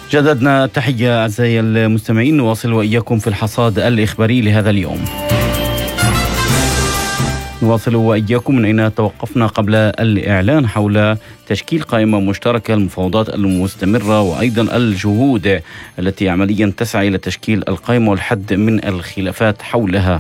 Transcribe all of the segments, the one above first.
جددنا تحية أعزائي المستمعين، نواصل وإياكم في الحصاد الإخباري لهذا اليوم. نواصل وإياكم من أين توقفنا قبل الإعلان حول تشكيل قائمة مشتركة، المفاوضات المستمرة وأيضا الجهود التي عمليا تسعى إلى تشكيل القائمة والحد من الخلافات حولها.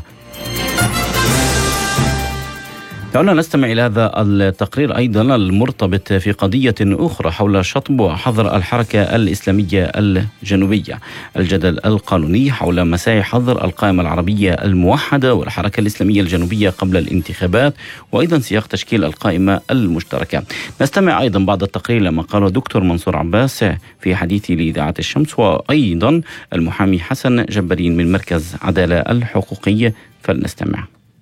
دعونا نستمع إلى هذا التقرير أيضا المرتبط في قضية أخرى حول شطب وحظر الحركة الإسلامية الجنوبية. الجدل القانوني حول مساعي حظر القائمة العربية الموحدة والحركة الإسلامية الجنوبية قبل الانتخابات، وأيضا سياق تشكيل القائمة المشتركة. نستمع أيضا بعد التقرير لما قاله دكتور منصور عباس في حديثي لإذاعة الشمس، وأيضا المحامي حسن جبارين من مركز عدالة الحقوقية، فلنستمع.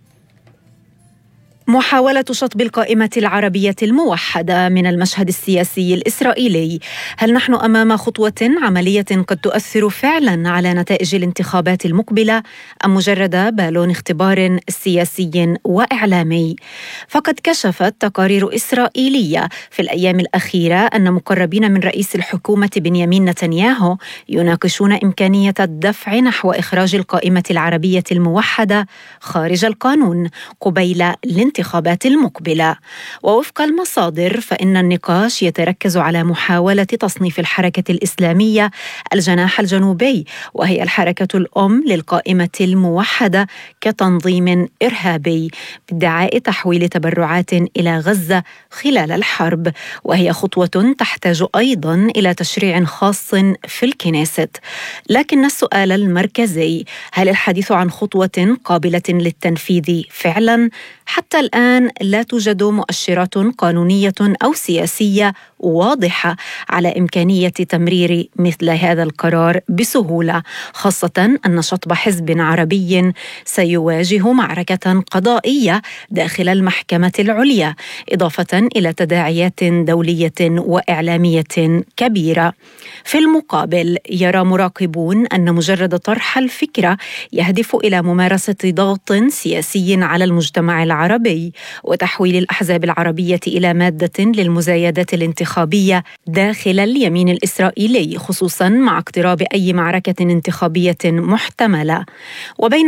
محاولة شطب القائمة العربية الموحدة من المشهد السياسي الإسرائيلي، هل نحن أمام خطوة عملية قد تؤثر فعلا على نتائج الانتخابات المقبلة، أم مجرد بالون اختبار سياسي وإعلامي؟ فقد كشفت تقارير إسرائيلية في الأيام الأخيرة أن مقربين من رئيس الحكومة بنيامين نتنياهو يناقشون إمكانية الدفع نحو إخراج القائمة العربية الموحدة خارج القانون قبيل الانتخابات المقبلة. ووفق المصادر فإن النقاش يتركز على محاولة تصنيف الحركة الإسلامية الجناح الجنوبي، وهي الحركة الأم للقائمة الموحدة، كتنظيم إرهابي بادعاء تحويل تبرعات إلى غزة خلال الحرب، وهي خطوة تحتاج أيضا إلى تشريع خاص في الكنيست. لكن السؤال المركزي، هل الحديث عن خطوة قابلة للتنفيذ فعلا؟ حتى الآن لا توجد مؤشرات قانونية أو سياسية واضحة على إمكانية تمرير مثل هذا القرار بسهولة، خاصة أن شطب حزب عربي سيواجه معركة قضائية داخل المحكمة العليا، إضافة إلى تداعيات دولية وإعلامية كبيرة. في المقابل يرى مراقبون أن مجرد طرح الفكرة يهدف إلى ممارسة ضغط سياسي على المجتمع العربي وتحويل الأحزاب العربية إلى مادة للمزايدات الانتخابية داخل اليمين الإسرائيلي، خصوصا مع اقتراب أي معركة انتخابية محتملة. وبين